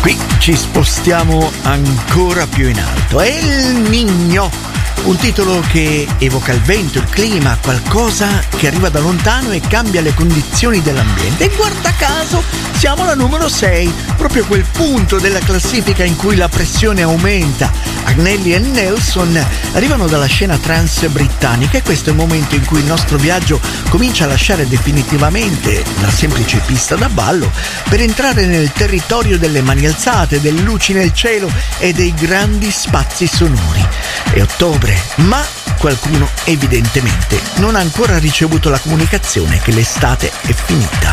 Qui ci spostiamo ancora più in alto. El Niño, un titolo che evoca il vento, il clima, qualcosa che arriva da lontano e cambia le condizioni dell'ambiente. E guarda caso siamo alla numero 6, proprio quel punto della classifica in cui la pressione aumenta. Agnelli e Nelson arrivano dalla scena trance britannica e questo è il momento in cui il nostro viaggio comincia a lasciare definitivamente la semplice pista da ballo per entrare nel territorio delle mani alzate, delle luci nel cielo e dei grandi spazi sonori. È ottobre, ma qualcuno evidentemente non ha ancora ricevuto la comunicazione che l'estate è finita.